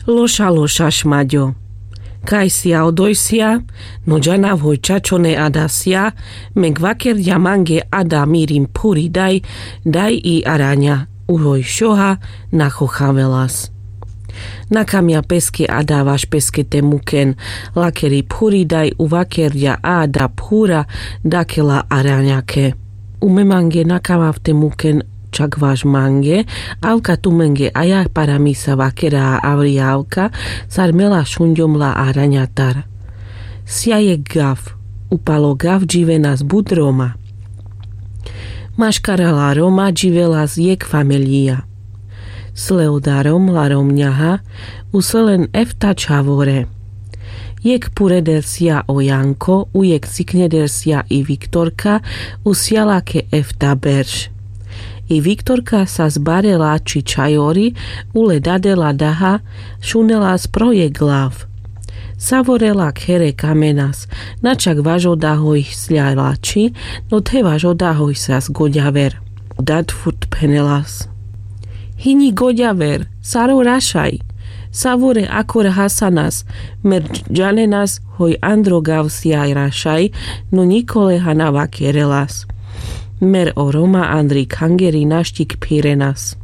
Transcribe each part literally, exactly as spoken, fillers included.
Loša loša šmaďo. Kaj sia odojsia, no džana vhoj čačone adasia, meg vaker diamange ada mirim puri daj, daj i araňa, uhoj šoha na chochavelas. Nakamia peske adávaš peske temuken, lakeri puri daj u vakerja ada pura dakela araňake. U memange nakama v temuken čak váš mange, avka tumenge aja para misa vakera avriavka, sarmela šunďomla a raňatar. Siaje gav, upalo gav dživena z budroma. Maškarala Roma dživela z jek familia. Sleodarom la romňaha, uselen efta čavore. Jek puredersia o Janko, ujek siknedersia i Viktorka, usiala ke efta berž. I Viktorka sa zbarela či čajori, ule dadela daha, šunela z projek glav. Savorela k here kamenas, načak važoda hoj sľalači, no te važoda hoj sa zgoďaver. Dad furt penelas. Hini goďaver, saro rašaj. Savore akor hasanas, mer džanenas hoj androgav siaj rašaj, no nikole hanava kerelas. Mer o Roma Andri Kangeri naštik Pirenas.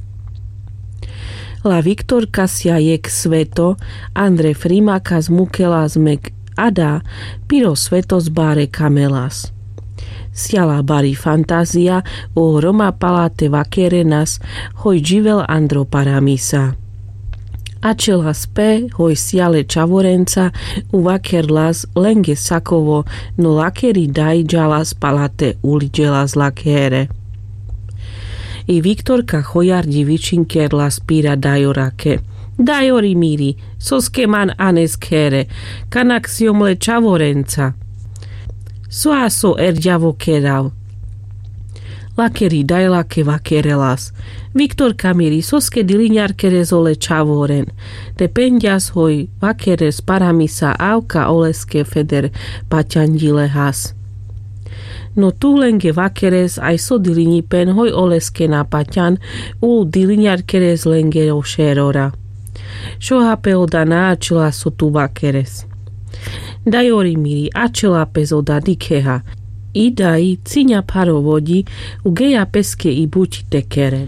La Viktorka sia jek sveto, Andre Frimaka zmukela zmek ada, piro sveto zbáre kamelas. Siala bari fantázia, o Roma palate vakerenas, hoj dživel Andro paramisa. Ačela spe, hoj siale čavorenca, u vakerlas lenge sakovo, no lakeri daj džalas palate uliđelas lakere. I Viktorka hojardi vičinkerla spira dajorake. Dajori miri, soske man anes kere, kanak siomle čavorenca. Soaso erđavo kerav. Lakeri dajlake vakerelas. Viktorka miri soske diliňarkere zole čavoren. Te pendias hoj vakeres paramisa avka oleske feder paťandile has. No tu lenge vakeres aj so diliňipen hoj oleske na paťan u diliňarkeres lenge o šerora. Šohape oda náčela so tu vakeres. Dajori miri ačela pezoda dikeha. I daj ciňa parovodi u geja peske i buď tekere.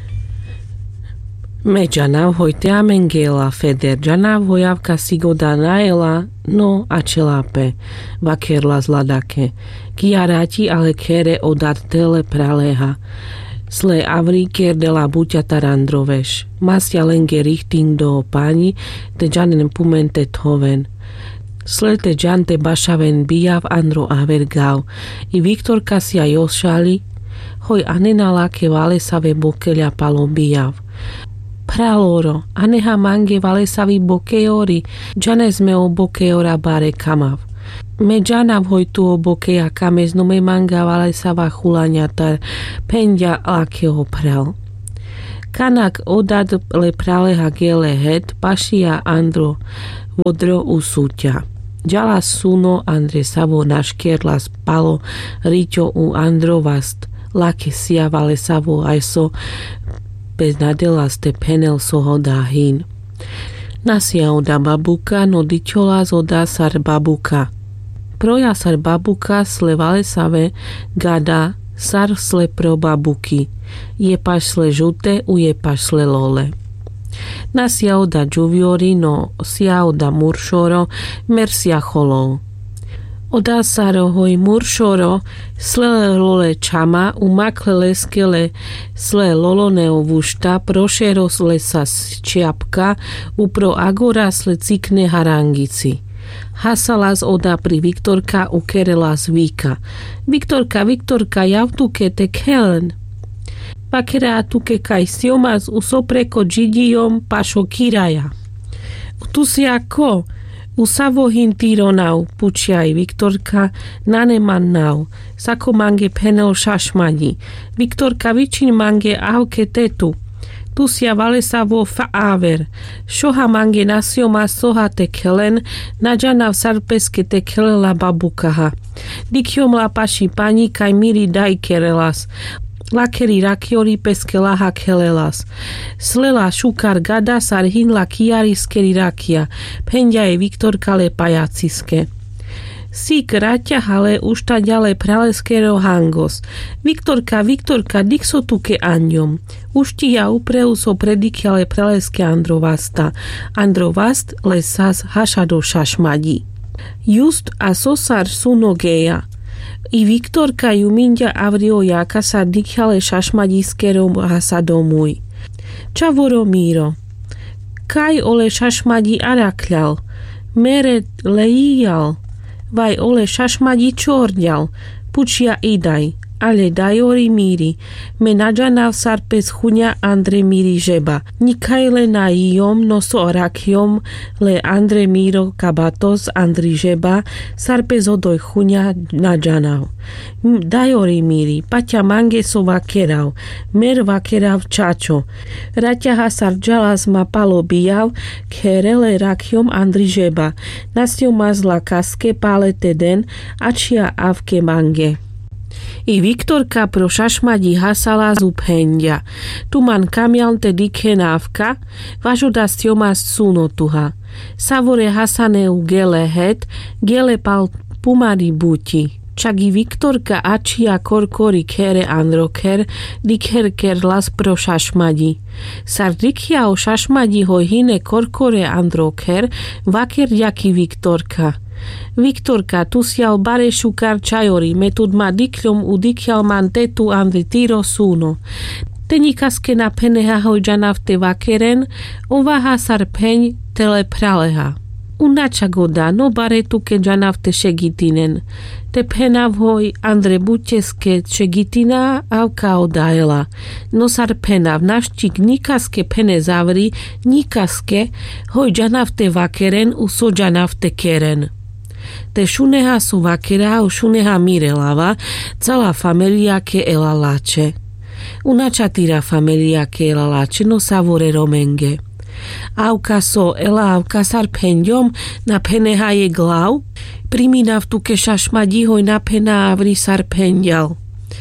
Me džanav hoj te amengela feder džanav hojavka sigoda naela no a čelape vakerla zladake. Kiarati ale kere odartele praleha. Sle avri kerdela buťa tarandroveš. Masja lenge richting do pani te džanen pumente thoven. Slete džante bašaven bijav andro avergav. I Viktorka si aj ošali, hoj anenala ke valesave bokeľa palo bijav. Praloro, aneha mange valesavi bokeori, džane sme o bokeora bare kamav. Me džanav hoj tu o bokeja kamez no me manga valesava chulaňatar, pendia lakeo pral. Kanak odad le praleha gele het, pašia andro vodro usúťa. Džala suno Andre savo naškerla spalo riťo u androvast, lake siavale savo aj so bez nadela ste penel so hoda hin. Nasia oda babuka, no dičola zoda sar babuka. Proja sar babuka slevale save gada sar sle pro babuki. Je pašle žute, u je pašle lole. Nasia oda džuviori, no sia oda muršoro, mersia holou. Oda saro hoj muršoro, slele lole čama, u makle leskele, sle loloneo vušta, prošero lesa čiapka, upro agora sle cikne harangici. Hasalas oda pri Viktorka ukerela zvika. Viktorka, Viktorka, javtuke te kelen. Pakera tuke kaj siomas usopreko džidijom pašo kiraja. Tu si ako? Usavohin tironau, pučiaj Viktorka, naneman nau, sako mange penel šašmani. Viktorka vičin mange avke tetu. Tu si valesavo faaver. Šoha mange nasioma soha te kelen, nađana v sarpeske te kelela babukaha. Dikiom la paši pani kaj miri daj kerelas. Lakeri rakiori peske laha kelelas. Slela šukar gada sarhin lakiari skeri rakia. Pendia je Viktorka le pajaciske. Sik raťa hale ušta ďale praleskero hangos. Viktorka, Viktorka, dikso tuke anjom. Ušti ja upreu so predikiale praleske androvasta. Androvast le sas hašado šašmadi. Just a sosar sunogeja. I Viktorka ju mindia avrio jaka sa dikiale šašmadiskero hasa domuj. Čavoro míro. Kaj ole šašmadi arakľal. Mere leijal. Vaj ole šašmadi čorďal, pučia idaj, ale dajori míri, me nadžanav sarpes chuňa Andre míri žeba, nikajle na ijom noso rakiom, le Andre míro kabatos Andri žeba, sarpes odoj chuňa nadžanav. Dajori míri, paťa mange so vakerav, mer vakerav čačo, raťaha sarđalas ma palo bijav, kerele rakiom Andri žeba, nasio mazla kaske pale teden, ačia avke mange. I Viktorka pro šašmadi hasala zuphendia. Tuman kamian te dikenávka, važoda stioma sunotuha. Savore hasane u gele het, gele pal pumari buti. Čak i Viktorka ačia korkori kere androker, diker kerlas pro šašmadi. Sardikia o šašmadi ho hine korkore androker, vaker jaki Viktorka. Viktorka, tu sial bare šukar čajori, metud ma dikľom u dikial man tetu andri tiro suno. Tenikaske na peneha hojđana v te vakeren, ovaha sar peň tele praleha. Unača goda, no bare tu keđana v te šegitinen. Te pena vhoj andre buteske šegitina avka odajela. No sar pena v naštik nikaske pene zavri, nikaske hojđana v te vakeren u sođana v te keren. Te šuneha su vakera u šuneha mirelava, cala familia ke ela lače. Unača tira familia ke ela lače, no savore romenge. Avka so ela avka sar penjom na peneha je glav, primina v tuke šašmadi hoj na pena avri sar penjal.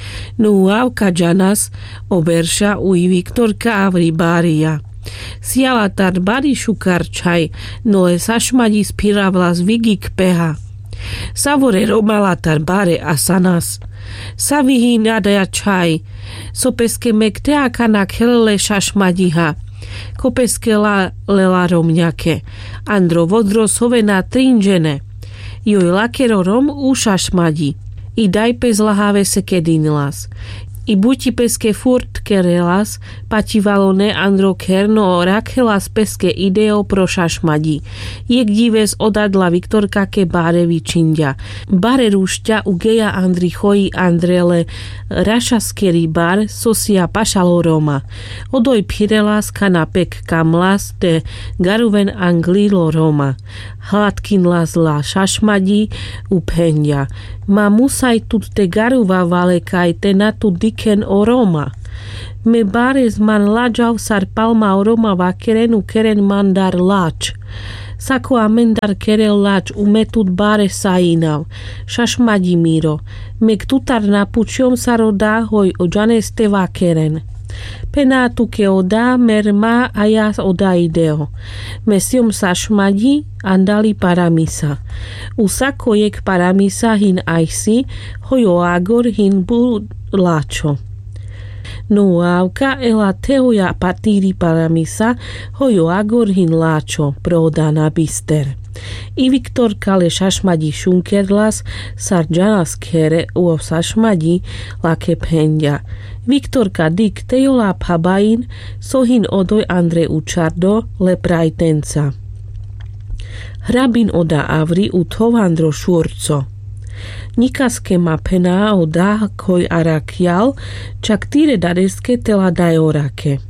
No avka džanas oberša u i Viktorka avri barija. Siala tar bari šukar čaj, no le sašmadi spiravla z vigik peha. Savore romala tar bare asanas. Savihi nadaja čaj, sopeske mekteaka na kelele šašmadiha. Kopeske la lela romňake, andro vodro sovena trinžene. Joj lakero rom u šašmadi. I daj pez lahave se kedinlas. I buti peske furt kerelas, pativalo ne andro kerno rakelas peske ideo pro šašmadi. Jek dives odadla Viktorka ke bare vičindia. Bare rušťa u geja Andri hoji Andrele rašaskeri bar sosia pašalo Roma. Odoj pirelas kanapek kamlas te garuven anglilo Roma. Hladkinlas la šašmadi u penja. Ma musaj tut te garuva valekaj te na tu diken o Roma. Me bares man lađav sar palma o Roma va kerenu keren mandar lač. Sako amendar kerel lač u metut bare sainav. Šašmadi miro. Mek tutar napučiom saroda hoj ođanes te va keren. Penatu ke oda merma a ja oda ideo. Mesiom sašmadi andali paramisa. Usako jek paramisa hin aisi, hojo agor hin bul lačo. No avka ela teoja patiri paramisa, hojo agor hin lačo, prodana bister. I Viktorka le šašmadi šunkerlas, sarđanas kere u sašmadi lake penja. Viktorka dik tejola pabain, sohin odoj Andre učardo le prajtenca. Hrabin oda avri u tovandro šurco. Nikaske ma pena oda koj arakjal, čak tire dareske tela dajorake.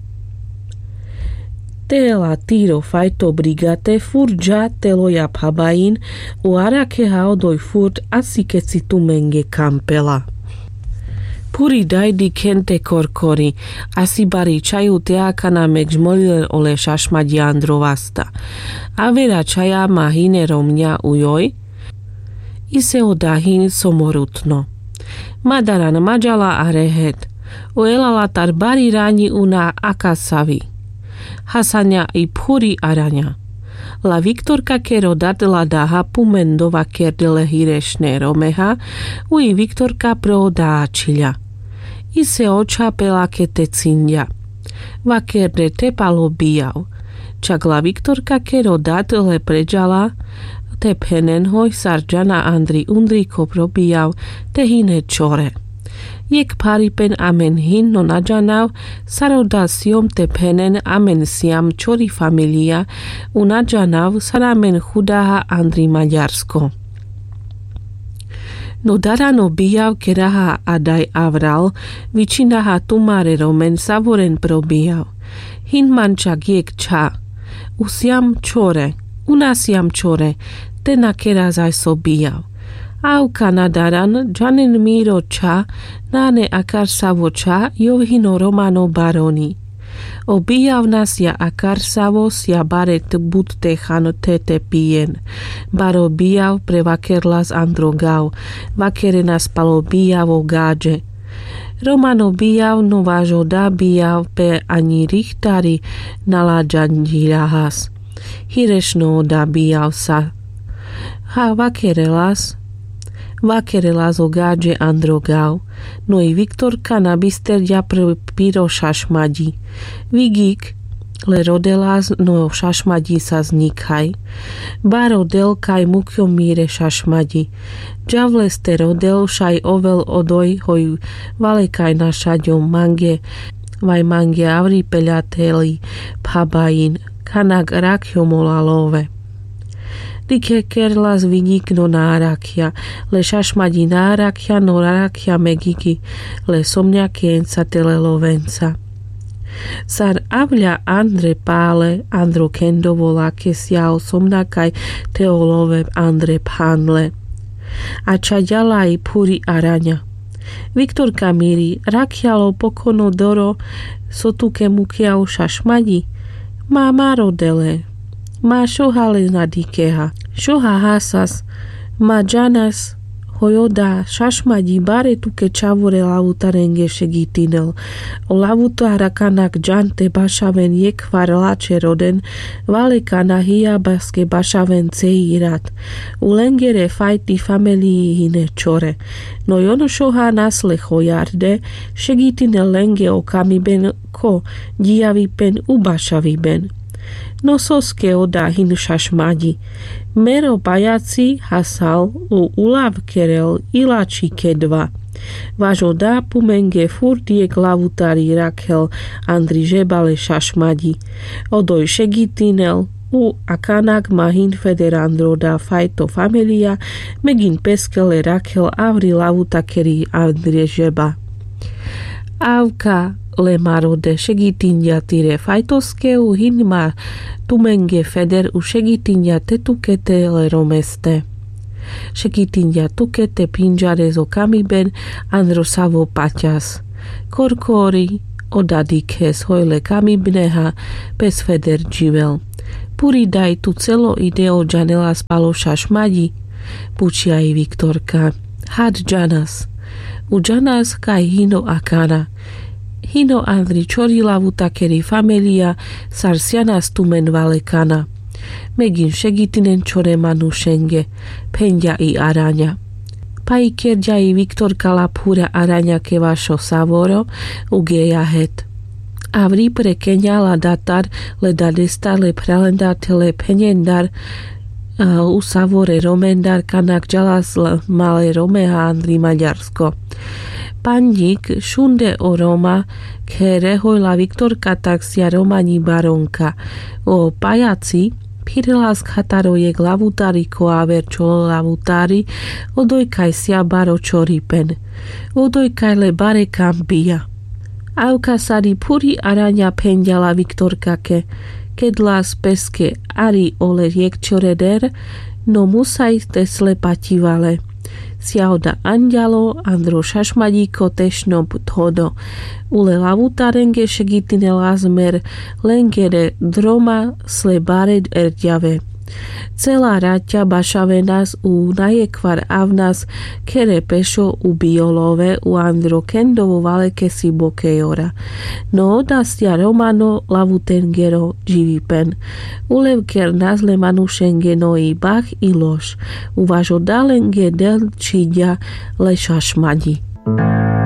Tela tiro fajto brigate furđa teloja pabain, u arake ha odoj furt asike citumenge kampela. Puri dajdi kente korkori, asi bari čaju teaka na međmolile ole šašmadi androvasta. A vera čaja ma hine romnja ujoj, i se odahin somorutno. Madaran mađala a rehet, O elalatar bari rani una akasavi. Hasanya i puri aranya. La Victorka kero datela daha pumendova kerdele hirešne romeha, ui Victorka pro dáčilja. I se oča pelake te cinja. Va kerde te palo bijav. Čak la Victorka kero datele pređala, te penenhoj sarđana Andri Undriko probijav, te hine čore. Jek paripen amen hin no nadžanav, saroda siom te penen amen siam čori familia, u nadžanav saramen chudaha Andri Maďarsko. No darano bijav keraha adaj avral, vičinaha tumare romen savoren probijav. Hin mančak jek ča, usiam čore, unasiam čore, te na kerazaj so bijav. Au Kanadaran, Janen Miro Ča, Nane Akarsavo Ča, Jovhino Romano Baroni. Obijav nas ja Akarsavo sja baret budte chano tete pijen. Baro bijav pre vakerlas androgav, vakere nas palo bijavo gađe. Romano bijav no važo da bijav pe ani richtari nalađanđilahas. Hirešno da bijav sa. Ha vakerelas, Vakerelas o gađe androgau, no i Viktorka na bisterja piro šašmadji. Vigik, le rodelas no šašmadji sa znikaj. Ba rodel kaj mukjo mire šašmadji. Džavle ste rodel šaj ovel odoj hoj valekaj na šaďom mange, vaj mange avri peľateli pabajin, kanak rakjo molalove. Dike kerlas vinikno nárakja, le šašmadí nárakja no nárakja megiki, le somňa kienca telelovenca. Sar avľa Andre pále, Andro kendovo lake sjao somnakaj teolove Andre pánle. A čaďala i puri araňa. Viktorka miri, rakjalo pokono doro, sotuke mukiao šašmadí, má marodele. Ma šohale na dikeha. Šoha hasas, ma džanas, hojoda, šašmadí bare tuke čavore lavutarenge šegitinel. O lavutara kanak džante bašaven jekvar lače roden, vale kana hijabaske bašaven ceirat. U lengere fajti familii hine čore. No jono šoha nasle hojarde, šegitinel lenge o kamiben ko, dijavi pen u bašavi ben. No soske oda hin šašmadji. Mero bajaci hasal u ulav kerel ilači kedva. Važo da pumenge furtijek lavutari rakel Andri žebale šašmadji. Odoj šegitinel u akanak mahin federandro da fajto familia megin peskele rakel avri lavutakeri Andri žeba. Avka le marode šegitinja tire fajtoskeu hinma tumenge feder u šegitinja te tukete le romeste. Šegitinja tukete pinžare zo kamiben andro savo paťas. Korkori odadikes hojle kamibneha pes feder dživel. Puri daj tu celo ideo džanela spalo šašmadji, pučia i Viktorka. Had džanas. U džanas kaj hino akana. Hino Andri čorilavu takeri familia sarsianas tumen valekana. Megin šegitinen čore manušenge, pendja i aranja. Pa i kerdja i Viktorka lapura aranja ke vašo savoro ugeja het. Avri pre keňala datar le dadestar le pralendatele penjendar uh, u savore romendar kanak džalas male romeha Andri Maďarsko. Pandík šunde o Roma, kere hojla Viktorka taksia Romani baronka. O pajaci, pirelas kataroje glavutari koaver čolo lavutari, odojkaj sia baro čoripen. Odojkaj le bare kampia. Auka sari puri araňa pendiala Viktorkake, kedlas peske ari ole riek čoreder, no musaj te slepativale. Siaoda anđalo, andro šašmadíko tešno thodo. Ule lavutarenge šegitine lazmer, lengere droma sle bared erdjave. Celá raťa bašavenas u najekvar avnas kere pešo u biolove u androkendovo valeke si bokejora. No odastia romano lavutengero živipen. Ulevker nazle manušengeno i bach i loš. Uvažodalenge del čidia lešašmadi.